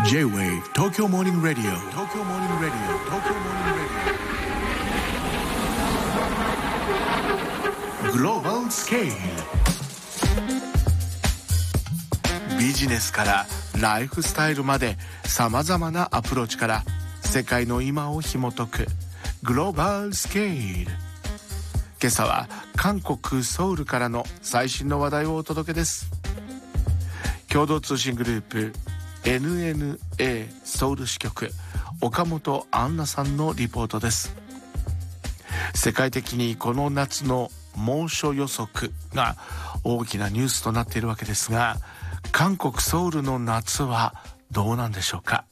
J-Wave Tokyo Morning Radio Global Scale ビジネスからライフスタイルまでさまざまなアプローチから世界の今を紐解くグローバルスケール。今朝は韓国ソウルからの最新の話題をお届けです。共同通信グループ NNA ソウル支局岡本杏奈さんのリポートです。世界的にこの夏の猛暑予測が大きなニュースとなっているわけですが、韓国ソウルの夏はどうなんでしょうか。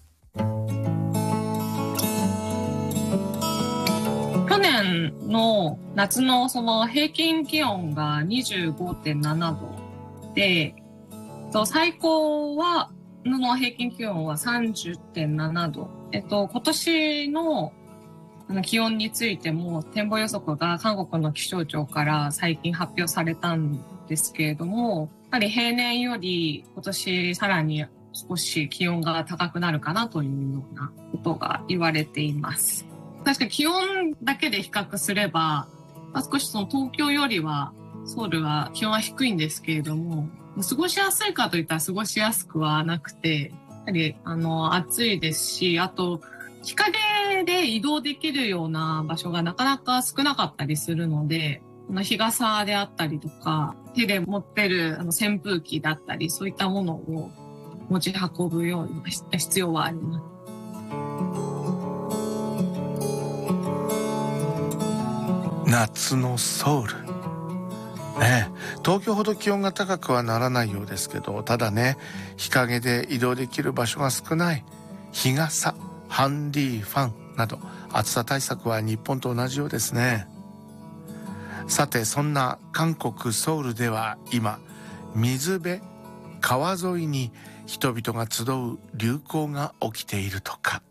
去年の夏のその平均気温が 25.7 度で、最高の平均気温は 30.7 度。今年の気温についても展望予測が韓国の気象庁から最近発表されたんですけれども、やはり平年より今年さらに少し気温が高くなるかなというようなことが言われています。確かに気温だけで比較すれば、少しその東京よりはソウルは気温は低いんですけれども、過ごしやすいかといったら過ごしやすくはなくて、やはり暑いですし、あと日陰で移動できるような場所がなかなか少なかったりするので、日傘であったりとか、手で持ってる扇風機だったり、そういったものを持ち運ぶような必要はあります。 夏のソウル東京ほど気温が高くはならないようですけど、ただね、日陰で移動できる場所が少ない。日傘、ハンディファンなど暑さ対策は日本と同じようですね。さて、そんな韓国ソウルでは今、水辺、川沿いに人々が集う流行が起きているとか。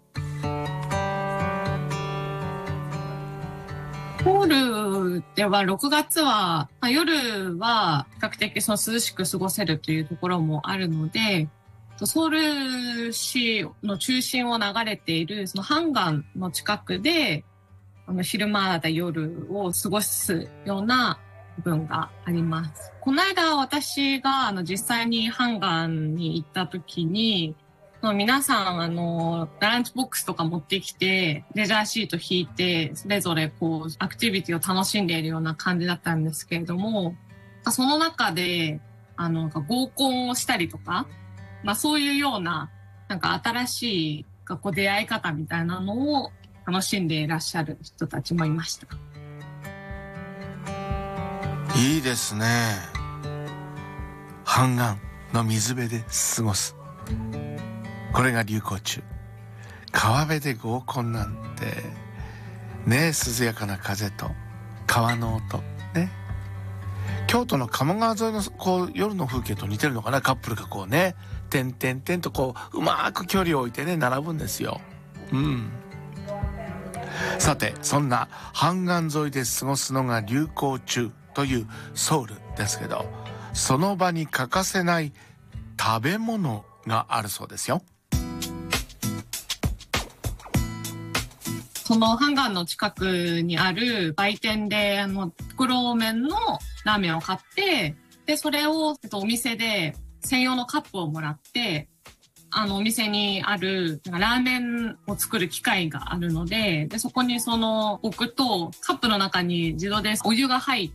ソウルでは6月は、夜は比較的涼しく過ごせるというところもあるので、ソウル市の中心を流れているそのハンガンの近くで昼間だ夜を過ごすような部分があります。この間私が実際にハンガンに行った時に、皆さんランチボックスとか持ってきてレジャーシート引いてそれぞれアクティビティを楽しんでいるような感じだったんですけれども、その中で合コンをしたりとか、そういうような新しい出会い方みたいなのを楽しんでいらっしゃる人たちもいました。 いいですね。ハンガンの水辺で過ごす、これが流行中。川辺で合コンなんてね、涼やかな風と川の音ね。京都の鴨川沿いの夜の風景と似てるのかな。カップルが点々点とうまく距離を置いてね、並ぶんですよ。さて、そんなハンガン沿いで過ごすのが流行中というソウルですけど、その場に欠かせない食べ物があるそうですよ。 そのハンガンの近くにある売店で袋麺のラーメンを買って、でそれをお店で専用のカップをもらって、お店にあるラーメンを作る機械があるので、そこに置くとカップの中に自動でお湯が入って、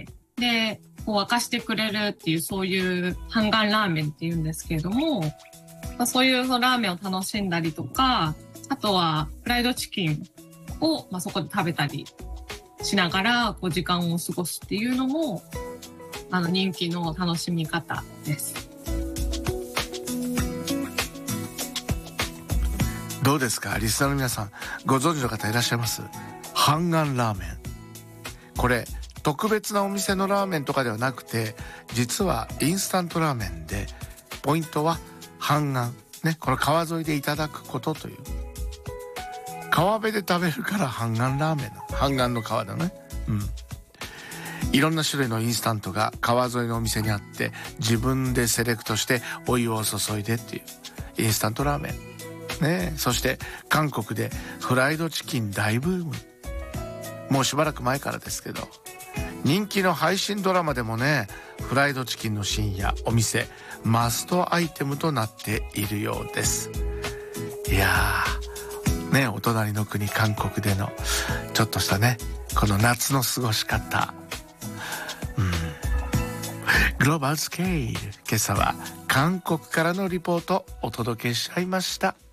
で沸かしてくれるっていう、そういうハンガンラーメンっていうんですけれども、そういうラーメンを楽しんだりとか、あとはフライドチキンをそこで食べたりしながら時間を過ごすっていうのも人気の楽しみ方です。 どうですか、リスナーの皆さん、ご存知の方いらっしゃいます？ハンガンラーメン、これ特別なお店のラーメンとかではなくて、実はインスタントラーメンで、ポイントはハンガンね、この川沿いでいただくことという。川辺で食べるからハンガンラーメンの、ハンガンの川だね。いろんな種類のインスタントが川沿いのお店にあって、自分でセレクトしてお湯を注いでっていうインスタントラーメン。 ね。そして韓国でフライドチキン大ブーム、もうしばらく前からですけど、人気の配信ドラマでもね、フライドチキンのシーンやお店マストアイテムとなっているようです。いやーね、お隣の国韓国でのちょっとしたね、この夏の過ごし方、グローバルスケール、今朝は韓国からのリポートお届けしちゃいました。